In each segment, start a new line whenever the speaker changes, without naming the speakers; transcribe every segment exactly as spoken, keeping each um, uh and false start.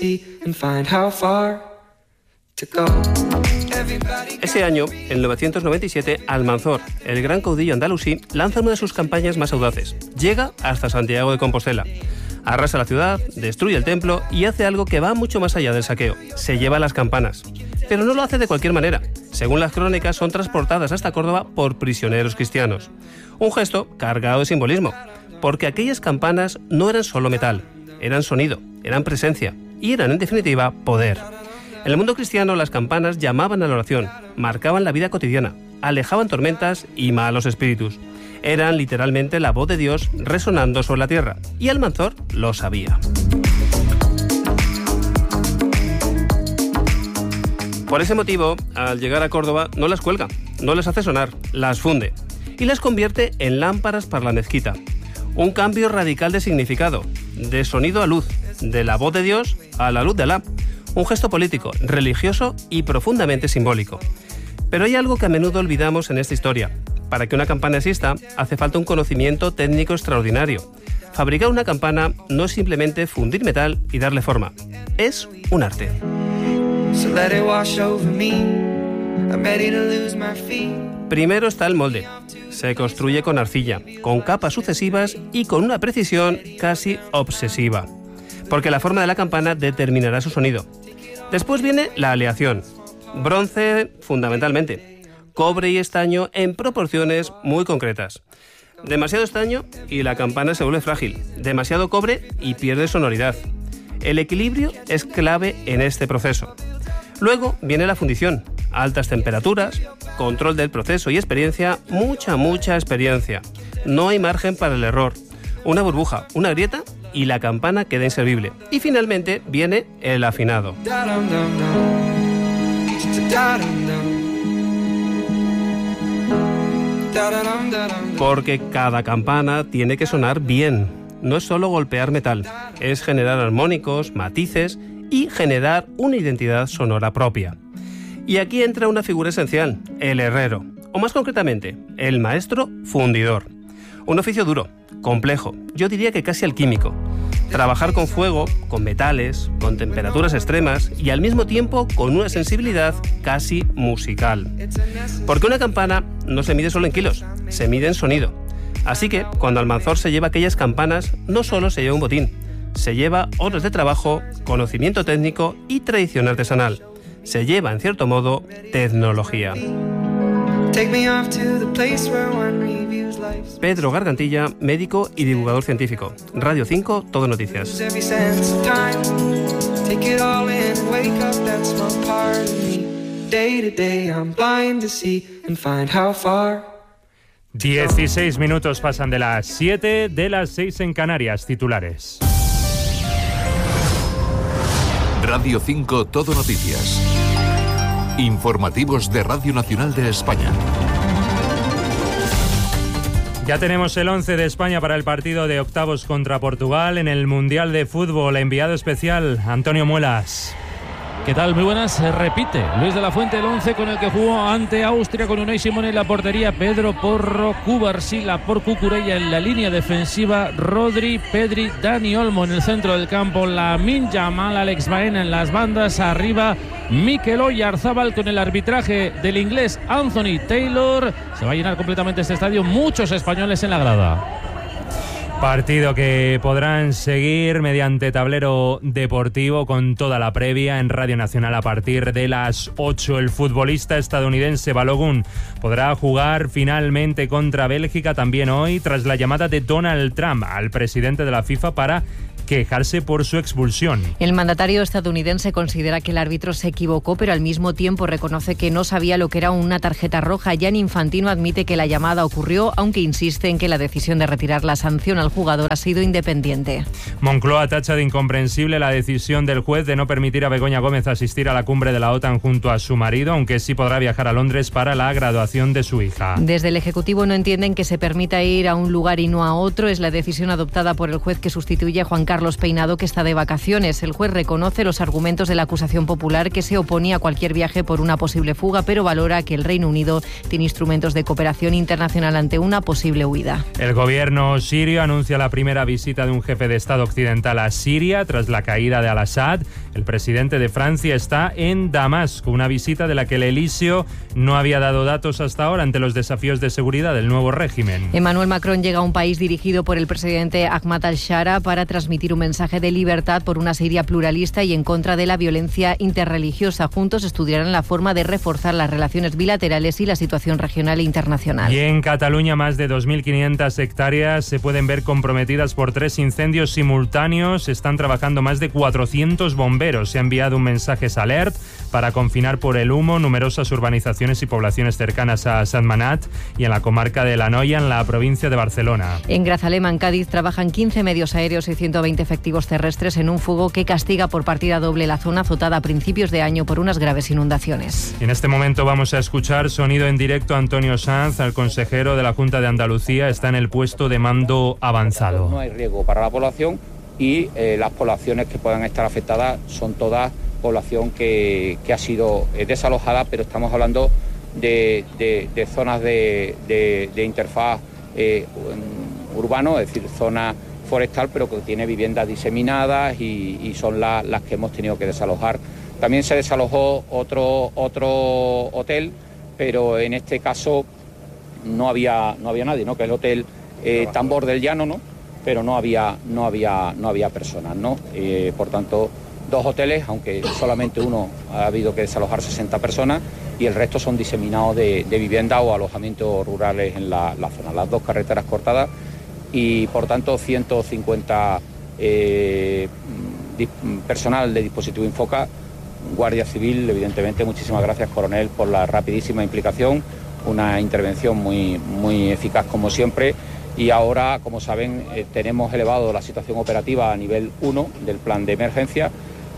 Ese año, en mil novecientos noventa y siete, Almanzor, el gran caudillo andalusí, lanza una de sus campañas más audaces. Llega hasta Santiago de Compostela. Arrasa la ciudad, destruye el templo y hace algo que va mucho más allá del saqueo. Se lleva las campanas. Pero no lo hace de cualquier manera. Según las crónicas, son transportadas hasta Córdoba por prisioneros cristianos. Un gesto cargado de simbolismo, porque aquellas campanas no eran solo metal, eran sonido, eran presencia y eran, en definitiva, poder. En el mundo cristiano, las campanas llamaban a la oración, marcaban la vida cotidiana, alejaban tormentas y malos espíritus. Eran literalmente la voz de Dios resonando sobre la tierra, y Almanzor lo sabía. Por ese motivo, al llegar a Córdoba, no las cuelga, no las hace sonar, las funde y las convierte en lámparas para la mezquita. Un cambio radical de significado, de sonido a luz, de la voz de Dios a la luz de Alá. Un gesto político, religioso y profundamente simbólico. Pero hay algo que a menudo olvidamos en esta historia. Para que una campana exista, hace falta un conocimiento técnico extraordinario. Fabricar una campana no es simplemente fundir metal y darle forma. Es un arte. Primero está el molde. Se construye con arcilla, con capas sucesivas y con una precisión casi obsesiva. Porque la forma de la campana determinará su sonido. Después viene la aleación. Bronce, fundamentalmente. Cobre y estaño en proporciones muy concretas. Demasiado estaño y la campana se vuelve frágil. Demasiado cobre y pierde sonoridad. El equilibrio es clave en este proceso. Luego viene la fundición. Altas temperaturas, control del proceso y experiencia, mucha, mucha experiencia. No hay margen para el error. Una burbuja, una grieta y la campana queda inservible. Y finalmente viene el afinado. Porque cada campana tiene que sonar bien. No es solo golpear metal, es generar armónicos, matices y generar una identidad sonora propia. Y aquí entra una figura esencial, el herrero, o más concretamente, el maestro fundidor. Un oficio duro, complejo, yo diría que casi alquímico. Trabajar con fuego, con metales, con temperaturas extremas y al mismo tiempo con una sensibilidad casi musical. Porque una campana no se mide solo en kilos, se mide en sonido. Así que, cuando Almanzor se lleva aquellas campanas, no solo se lleva un botín, se lleva horas de trabajo, conocimiento técnico y tradición artesanal. Se lleva, en cierto modo, tecnología. Pedro Gargantilla, médico y divulgador científico. Radio cinco, Todo Noticias.
dieciséis minutos pasan de las siete, de las seis en Canarias. Titulares.
Radio cinco, Todo Noticias. Informativos de Radio Nacional de España.
Ya tenemos el once de España para el partido de octavos contra Portugal en el Mundial de Fútbol. Enviado especial, Antonio Muelas.
¿Qué tal? Muy buenas. Se repite Luis de la Fuente, el once con el que jugó ante Austria, con Unai Simón en la portería, Pedro Porro, Cubarsí, por Cucurella en la línea defensiva, Rodri, Pedri, Dani Olmo en el centro del campo, Lamine Yamal, Alex Baena en las bandas, arriba Mikel Oyarzabal con el arbitraje del inglés Anthony Taylor. Se va a llenar completamente este estadio, muchos españoles en la grada.
Partido que podrán seguir mediante tablero deportivo con toda la previa en Radio Nacional a partir de las ocho. El futbolista estadounidense Balogun podrá jugar finalmente contra Bélgica también hoy, tras la llamada de Donald Trump al presidente de la FIFA para quejarse por su expulsión.
El mandatario estadounidense considera que el árbitro se equivocó, pero al mismo tiempo reconoce que no sabía lo que era una tarjeta roja. Gianni Infantino admite que la llamada ocurrió, aunque insiste en que la decisión de retirar la sanción al jugador ha sido independiente.
Moncloa tacha de incomprensible la decisión del juez de no permitir a Begoña Gómez asistir a la cumbre de la OTAN junto a su marido, aunque sí podrá viajar a Londres para la graduación de su hija.
Desde el Ejecutivo no entienden que se permita ir a un lugar y no a otro. Es la decisión adoptada por el juez que sustituye a Juan Carlos Carlos Peinado, que está de vacaciones. El juez reconoce los argumentos de la acusación popular, que se oponía a cualquier viaje por una posible fuga, pero valora que el Reino Unido tiene instrumentos de cooperación internacional ante una posible huida.
El gobierno sirio anuncia la primera visita de un jefe de Estado occidental a Siria tras la caída de al-Assad. El presidente de Francia está en Damasco, una visita de la que el Elíseo no había dado datos hasta ahora ante los desafíos de seguridad del nuevo régimen.
Emmanuel Macron llega a un país dirigido por el presidente Ahmad al-Shara para transmitir un mensaje de libertad por una Siria pluralista y en contra de la violencia interreligiosa. Juntos estudiarán la forma de reforzar las relaciones bilaterales y la situación regional e internacional.
Y en Cataluña, más de dos mil quinientas hectáreas se pueden ver comprometidas por tres incendios simultáneos. Están trabajando más de cuatrocientos bomberos. Se ha enviado un mensaje alert para confinar por el humo numerosas urbanizaciones y poblaciones cercanas a Sentmenat y en la comarca de La Noia, en la provincia de Barcelona.
En Grazalema, en Cádiz, trabajan quince medios aéreos y ciento veinte efectivos terrestres en un fuego que castiga por partida doble la zona azotada a principios de año por unas graves inundaciones.
En este momento vamos a escuchar sonido en directo a Antonio Sanz, al consejero de la Junta de Andalucía. Está en el puesto de mando avanzado.
No hay riesgo para la población y eh, las poblaciones que puedan estar afectadas son todas población que, que ha sido eh, desalojada, pero estamos hablando de, de, de zonas de, de, de interfaz eh, urbano, es decir, zona forestal, pero que tiene viviendas diseminadas y, y son la, las que hemos tenido que desalojar. También se desalojó otro, otro hotel, pero en este caso no había, no había nadie, ¿no? Que es el hotel eh, Tambor del Llano, ¿no? Pero no había, no había, no había personas, ¿no? Eh, por tanto, dos hoteles, aunque solamente uno ha habido que desalojar sesenta personas y el resto son diseminados de, de viviendas o alojamientos rurales en la, la zona. Las dos carreteras cortadas y, por tanto, ciento cincuenta eh, personal de dispositivo Infoca, Guardia Civil, evidentemente. Muchísimas gracias, coronel, por la rapidísima implicación, una intervención muy, muy eficaz como siempre. Y ahora, como saben, eh, tenemos elevado la situación operativa a nivel uno del plan de emergencia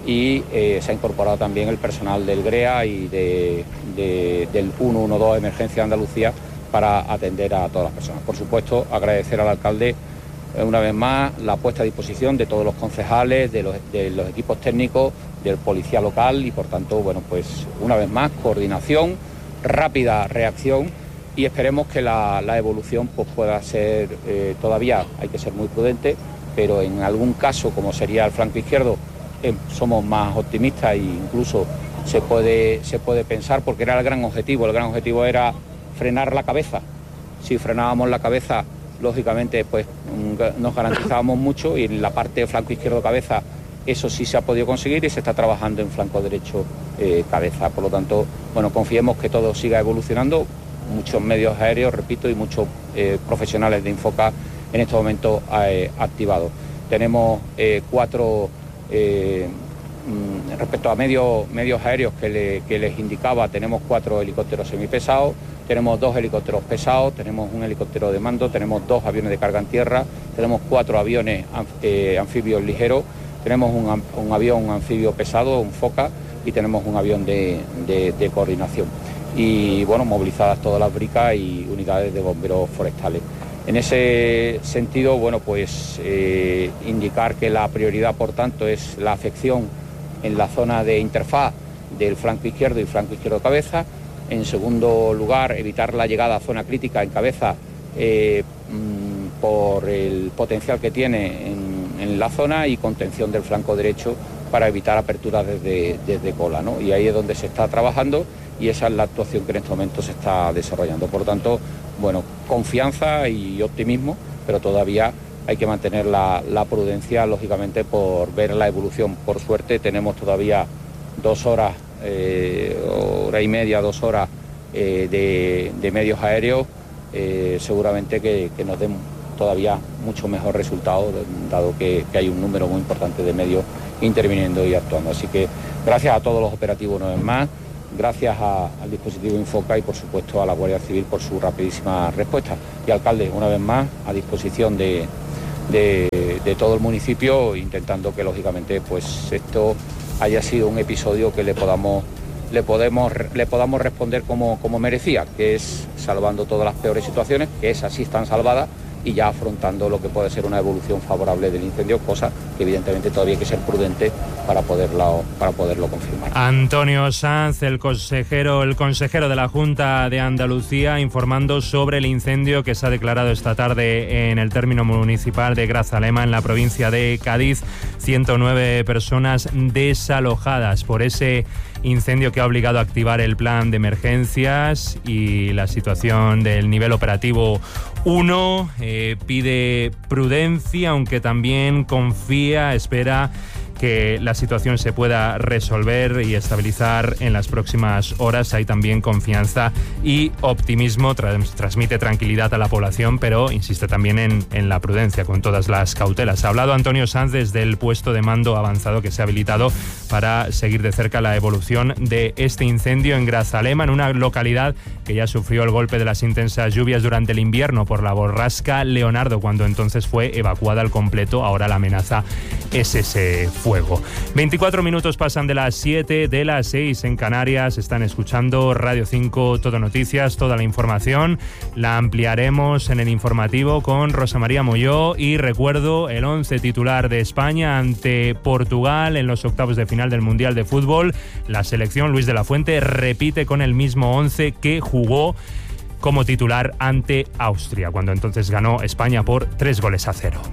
y eh, se ha incorporado también el personal del GREA y de, de, del ciento doce Emergencia de Andalucía para atender a todas las personas. Por supuesto, agradecer al alcalde eh, una vez más la puesta a disposición de todos los concejales, de los, de los equipos técnicos, del policía local y, por tanto, bueno, pues una vez más, coordinación, rápida reacción y esperemos que la, la evolución pues, pueda ser eh, todavía, hay que ser muy prudente, pero en algún caso, como sería el flanco izquierdo, eh, somos más optimistas e incluso se puede, se puede pensar, porque era el gran objetivo, el gran objetivo era frenar la cabeza. Si frenábamos la cabeza, lógicamente pues nos garantizábamos mucho y en la parte de flanco izquierdo cabeza eso sí se ha podido conseguir y se está trabajando en flanco derecho eh, cabeza. Por lo tanto, bueno, confiemos que todo siga evolucionando. Muchos medios aéreos, repito, y muchos eh, profesionales de Infoca en estos momentos eh, activados. Tenemos eh, cuatro, eh, mm, respecto a medios, medios aéreos que, le, que les indicaba, tenemos cuatro helicópteros semipesados, tenemos dos helicópteros pesados, tenemos un helicóptero de mando, tenemos dos aviones de carga en tierra, tenemos cuatro aviones anf eh, anfibios ligeros, tenemos un, un avión anfibio pesado, un Foca, y tenemos un avión de, de, de coordinación. Y bueno, movilizadas todas las bricas y unidades de bomberos forestales. En ese sentido, bueno, pues eh, indicar que la prioridad, por tanto, es la afección en la zona de interfaz del flanco izquierdo y flanco izquierdo cabeza. En segundo lugar, evitar la llegada a zona crítica en cabeza eh, mmm, por el potencial que tiene en, en la zona y contención del flanco derecho para evitar aperturas desde, desde cola, ¿no? Y ahí es donde se está trabajando y esa es la actuación que en este momento se está desarrollando. Por tanto, bueno, confianza y optimismo, pero todavía hay que mantener la, la prudencia, lógicamente, por ver la evolución. Por suerte tenemos todavía dos horas, eh, hora y media, dos horas eh, de, de medios aéreos, eh, seguramente que, que nos den todavía mucho mejor resultado, dado que, que hay un número muy importante de medios interviniendo y actuando. Así que gracias a todos los operativos una vez más, gracias a, al dispositivo Infoca y por supuesto a la Guardia Civil por su rapidísima respuesta. Y alcalde, una vez más, a disposición de, de, de todo el municipio, intentando que lógicamente pues esto haya sido un episodio que le podamos, le podemos, le podamos responder como, como merecía, que es salvando todas las peores situaciones, que esas sí están salvadas, y ya afrontando lo que puede ser una evolución favorable del incendio, cosa que evidentemente todavía hay que ser prudente para poderlo, para poderlo confirmar.
Antonio Sanz, el consejero, el consejero de la Junta de Andalucía, informando sobre el incendio que se ha declarado esta tarde en el término municipal de Grazalema, en la provincia de Cádiz. ciento nueve personas desalojadas por ese incendio que ha obligado a activar el plan de emergencias, y la situación del nivel operativo uno eh, pide prudencia, aunque también confía, espera que la situación se pueda resolver y estabilizar en las próximas horas. Hay también confianza y optimismo, trans, transmite tranquilidad a la población, pero insiste también en, en la prudencia, con todas las cautelas. Ha hablado Antonio Sanz desde el puesto de mando avanzado que se ha habilitado para seguir de cerca la evolución de este incendio en Grazalema, en una localidad que ya sufrió el golpe de las intensas lluvias durante el invierno por la borrasca Leonardo, cuando entonces fue evacuada al completo. Ahora la amenaza es ese fuego. veinticuatro minutos pasan de las siete, de las seis en Canarias. Están escuchando Radio cinco Todo Noticias. Toda la información la ampliaremos en el informativo con Rosa María Molló. Y recuerdo el once titular de España ante Portugal en los octavos de final del Mundial de Fútbol. La selección, Luis de la Fuente, repite con el mismo once que jugó como titular ante Austria, cuando entonces ganó España por tres goles a cero.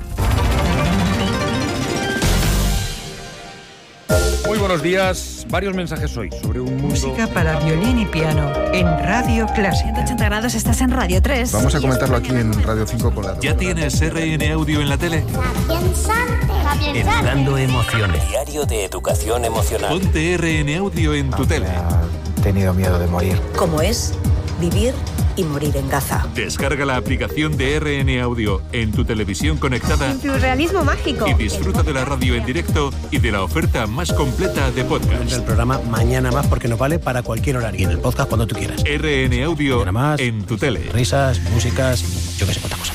Muy buenos días. Varios mensajes hoy sobre un mundo...
Música para violín y piano en Radio Clásica.
ciento ochenta grados, estás en Radio tres.
Vamos a comentarlo aquí en Radio cinco con la...
¿Ya tienes R N Audio en la tele?
Educando emociones. Diario de educación emocional.
Ponte R N Audio en tu tele.
He tenido miedo de morir.
¿Cómo es vivir y morir en Gaza?
Descarga la aplicación de R N Audio en tu televisión conectada.
Surrealismo mágico.
Y disfruta de la radio en directo y de la oferta más completa de podcast.
El programa Mañana Más, porque nos vale para cualquier horario. Y en el podcast cuando tú quieras.
R N Audio
Más,
en tu tele.
Risas, músicas, yo qué sé, cuántas cosas.